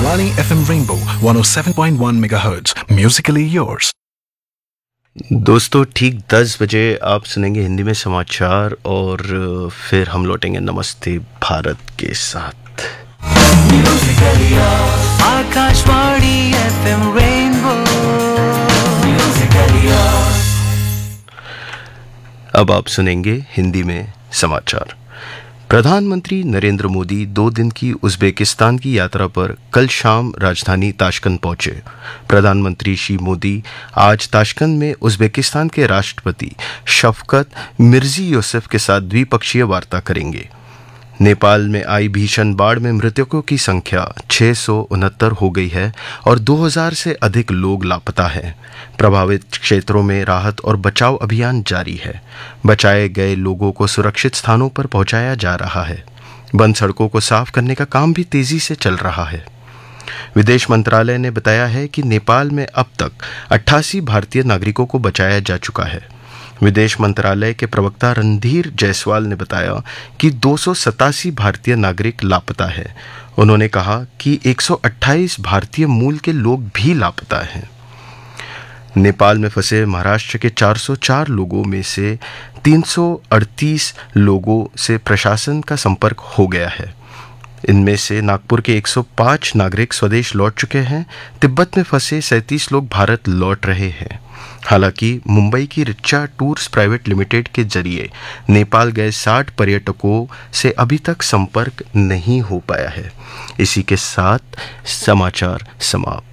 Akashvani FM Rainbow 107.1 MHz. Musically yours. दोस्तों ठीक 10 बजे आप सुनेंगे हिंदी में समाचार और फिर हम लौटेंगे नमस्ते भारत के साथ। Akashvani FM Rainbow. अब आप सुनेंगे हिंदी में समाचार। प्रधानमंत्री नरेंद्र मोदी 2 दिन की उज़्बेकिस्तान की यात्रा पर कल शाम राजधानी ताशकंद पहुंचे। प्रधानमंत्री श्री मोदी आज ताशकंद में उज़्बेकिस्तान के राष्ट्रपति शफकत मिर्ज़ियोयेव के साथ द्विपक्षीय वार्ता करेंगे। नेपाल में आई भीषण बाढ़ में मृतकों की संख्या 669 हो गई है और 2000 से अधिक लोग लापता हैं। प्रभावित क्षेत्रों में राहत और बचाव अभियान जारी है। बचाए गए लोगों को सुरक्षित स्थानों पर पहुंचाया जा रहा है। बंद सड़कों को साफ करने का काम भी तेजी से चल रहा है। विदेश मंत्रालय ने बताया है कि नेपाल में अब तक 88 भारतीय नागरिकों को बचाया जा चुका है। विदेश मंत्रालय के प्रवक्ता रणधीर जायसवाल ने बताया कि 287 भारतीय नागरिक लापता हैं। उन्होंने कहा कि 128 भारतीय मूल के लोग भी लापता हैं। नेपाल में फंसे महाराष्ट्र के 404 लोगों में से 338 लोगों से प्रशासन का संपर्क हो गया है। इनमें से नागपुर के 105 नागरिक स्वदेश लौट चुके हैं। तिब्बत में फंसे 37 लोग भारत लौट रहे हैं। हालांकि मुंबई की रिचा टूर्स प्राइवेट लिमिटेड के जरिए नेपाल गए 60 पर्यटकों से अभी तक संपर्क नहीं हो पाया है। इसी के साथ समाचार समाप्त।